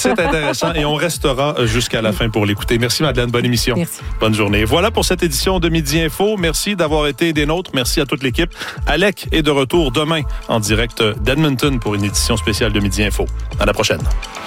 C'est intéressant et on restera jusqu'à la fin pour l'écouter. Merci Madeleine, bonne émission. Merci. Bonne journée. Voilà pour cette édition de Midi Info. Merci d'avoir été des nôtres. Merci à toute l'équipe. Alec est de retour demain en direct d'Edmonton pour une édition spéciale de Midi Info. À la prochaine.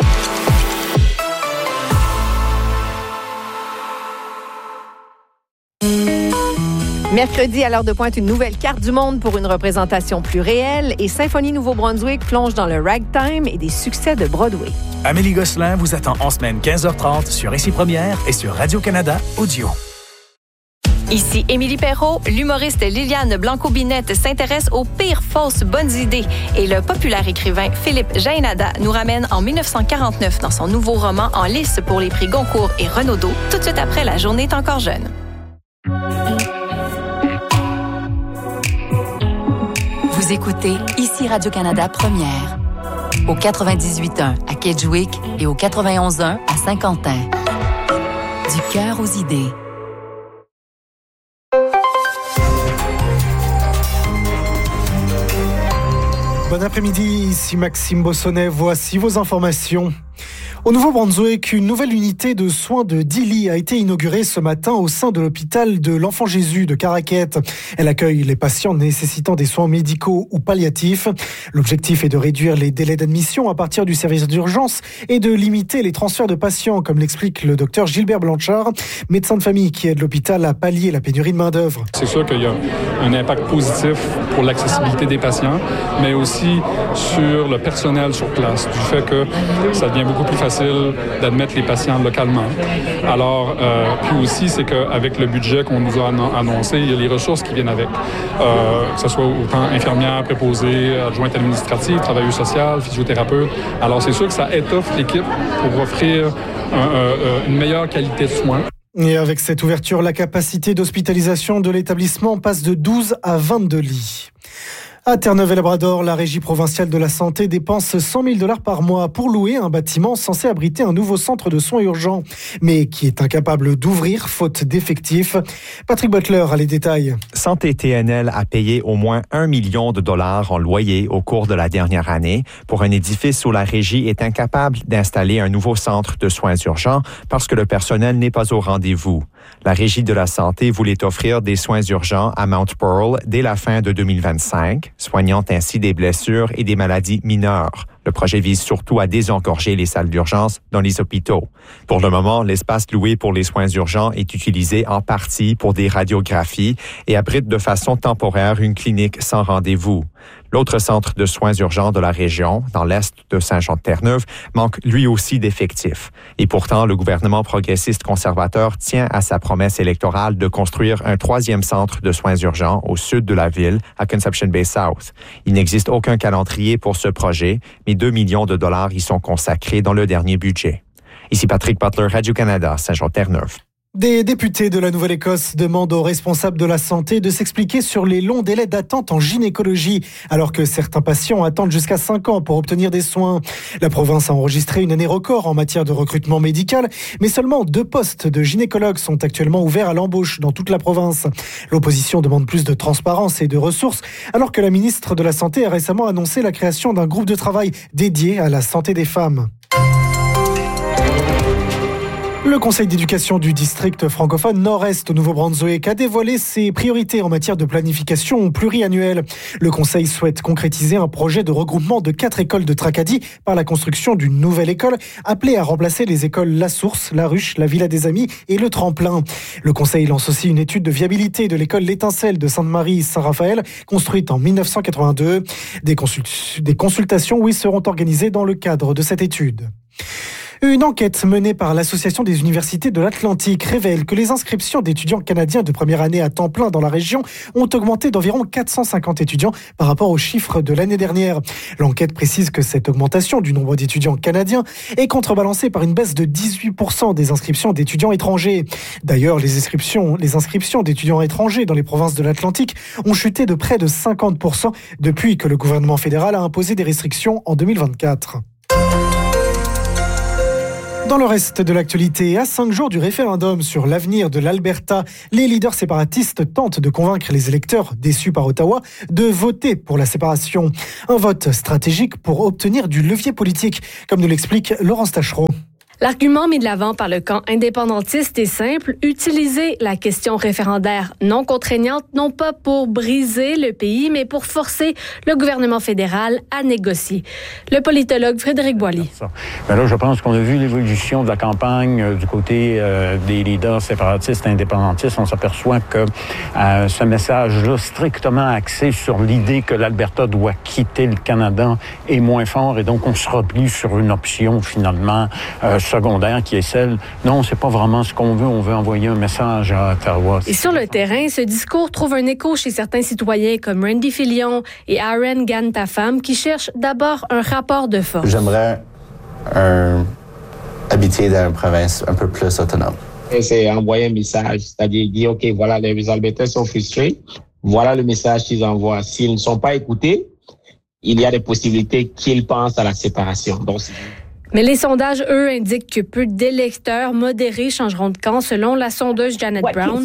Mercredi, à l'heure de pointe, une nouvelle carte du monde pour une représentation plus réelle et Symphonie Nouveau-Brunswick plonge dans le ragtime et des succès de Broadway. Amélie Gosselin vous attend en semaine 15h30 sur Ici Première et sur Radio-Canada Audio. Ici Émilie Perrault, l'humoriste Liliane Blanco-Binette s'intéresse aux pires fausses bonnes idées et le populaire écrivain Philippe Jaénada nous ramène en 1949 dans son nouveau roman en lice pour les prix Goncourt et Renaudot, tout de suite après La journée est encore jeune. Vous écoutez Ici Radio-Canada Première, au 98.1 à Kedgewick et au 91.1 à Saint-Quentin. Du cœur aux idées. Bon après-midi, ici Maxime Bossonnet. Voici vos informations. Au Nouveau-Brunswick, une nouvelle unité de soins de 10 lits a été inaugurée ce matin au sein de l'hôpital de l'Enfant Jésus de Caraquette. Elle accueille les patients nécessitant des soins médicaux ou palliatifs. L'objectif est de réduire les délais d'admission à partir du service d'urgence et de limiter les transferts de patients, comme l'explique le docteur Gilbert Blanchard, médecin de famille qui aide l'hôpital à pallier la pénurie de main-d'œuvre. C'est sûr qu'il y a un impact positif pour l'accessibilité des patients, mais aussi sur le personnel sur place, du fait que ça devient beaucoup plus facile d'admettre les patients localement. Alors, puis aussi, c'est qu'avec le budget qu'on nous a annoncé, il y a les ressources qui viennent avec, que ce soit autant infirmières, préposées, adjointes administratives, travailleuses sociales, physiothérapeutes. Alors, c'est sûr que ça étoffe l'équipe pour offrir une meilleure qualité de soins. Et avec cette ouverture, la capacité d'hospitalisation de l'établissement passe de 12 à 22 lits. À Terre-Neuve-et-Labrador, la Régie provinciale de la santé dépense 100 000 $ par mois pour louer un bâtiment censé abriter un nouveau centre de soins urgents, mais qui est incapable d'ouvrir faute d'effectifs. Patrick Butler a les détails. Santé TNL a payé au moins 1 million de dollars en loyer au cours de la dernière année pour un édifice où la Régie est incapable d'installer un nouveau centre de soins urgents parce que le personnel n'est pas au rendez-vous. La Régie de la santé voulait offrir des soins urgents à Mount Pearl dès la fin de 2025, soignant ainsi des blessures et des maladies mineures. Le projet vise surtout à désengorger les salles d'urgence dans les hôpitaux. Pour le moment, l'espace loué pour les soins urgents est utilisé en partie pour des radiographies et abrite de façon temporaire une clinique sans rendez-vous. L'autre centre de soins urgents de la région, dans l'est de Saint-Jean-de-Terre-Neuve, manque lui aussi d'effectifs. Et pourtant, le gouvernement progressiste conservateur tient à sa promesse électorale de construire un 3e centre de soins urgents au sud de la ville, à Conception Bay South. Il n'existe aucun calendrier pour ce projet, mais 2 millions de dollars y sont consacrés dans le dernier budget. Ici Patrick Butler, Radio-Canada, Saint-Jean-de-Terre-Neuve. Des députés de la Nouvelle-Écosse demandent aux responsables de la santé de s'expliquer sur les longs délais d'attente en gynécologie, alors que certains patients attendent jusqu'à 5 ans pour obtenir des soins. La province a enregistré une année record en matière de recrutement médical, mais seulement 2 postes de gynécologues sont actuellement ouverts à l'embauche dans toute la province. L'opposition demande plus de transparence et de ressources, alors que la ministre de la Santé a récemment annoncé la création d'un groupe de travail dédié à la santé des femmes. Le Conseil d'éducation du district francophone Nord-Est au Nouveau-Brunswick a dévoilé ses priorités en matière de planification pluriannuelle. Le Conseil souhaite concrétiser un projet de regroupement de 4 écoles de Tracadie par la construction d'une nouvelle école appelée à remplacer les écoles La Source, La Ruche, la Villa des Amis et le Tremplin. Le Conseil lance aussi une étude de viabilité de l'école L'Étincelle de Sainte-Marie-Saint-Raphaël, construite en 1982. Des consultations, seront organisées dans le cadre de cette étude. Une enquête menée par l'Association des universités de l'Atlantique révèle que les inscriptions d'étudiants canadiens de première année à temps plein dans la région ont augmenté d'environ 450 étudiants par rapport aux chiffres de l'année dernière. L'enquête précise que cette augmentation du nombre d'étudiants canadiens est contrebalancée par une baisse de 18% des inscriptions d'étudiants étrangers. D'ailleurs, les inscriptions d'étudiants étrangers dans les provinces de l'Atlantique ont chuté de près de 50% depuis que le gouvernement fédéral a imposé des restrictions en 2024. Dans le reste de l'actualité, à 5 jours du référendum sur l'avenir de l'Alberta, les leaders séparatistes tentent de convaincre les électeurs déçus par Ottawa de voter pour la séparation. Un vote stratégique pour obtenir du levier politique, comme nous l'explique Laurence Taschereau. L'argument mis de l'avant par le camp indépendantiste est simple, utiliser la question référendaire non contraignante, non pas pour briser le pays, mais pour forcer le gouvernement fédéral à négocier. Le politologue Frédéric Boily. Mais là, je pense qu'on a vu l'évolution de la campagne du côté des leaders séparatistes indépendantistes. On s'aperçoit que ce message-là, strictement axé sur l'idée que l'Alberta doit quitter le Canada, est moins fort, et donc on se replie sur une option finalement secondaire qui est celle, non, c'est pas vraiment ce qu'on veut, on veut envoyer un message à Ottawa. Et sur le terrain, ce discours trouve un écho chez certains citoyens comme Randy Filion et Aaron Gantafam qui cherchent d'abord un rapport de force. J'aimerais habiter dans une province un peu plus autonome. C'est envoyer un message, c'est-à-dire dire, OK, voilà, les Albertains sont frustrés, voilà le message qu'ils envoient. S'ils ne sont pas écoutés, il y a des possibilités qu'ils pensent à la séparation. Donc, mais les sondages, eux, indiquent que peu d'électeurs modérés changeront de camp, selon la sondeuse Janet Brown.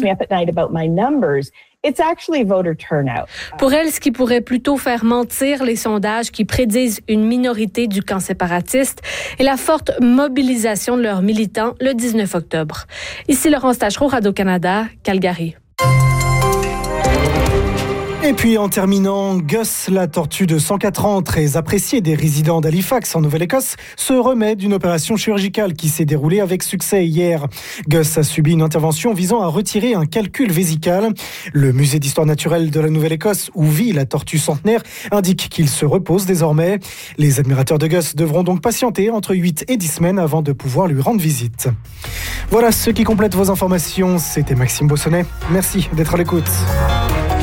Pour elle, ce qui pourrait plutôt faire mentir les sondages qui prédisent une minorité du camp séparatiste est la forte mobilisation de leurs militants le 19 octobre. Ici Laurence Taschereau, Radio-Canada, Calgary. Et puis en terminant, Gus, la tortue de 104 ans, très appréciée des résidents d'Halifax en Nouvelle-Écosse, se remet d'une opération chirurgicale qui s'est déroulée avec succès hier. Gus a subi une intervention visant à retirer un calcul vésical. Le musée d'histoire naturelle de la Nouvelle-Écosse, où vit la tortue centenaire, indique qu'il se repose désormais. Les admirateurs de Gus devront donc patienter entre 8 et 10 semaines avant de pouvoir lui rendre visite. Voilà ce qui complète vos informations. C'était Maxime Bossonnet. Merci d'être à l'écoute.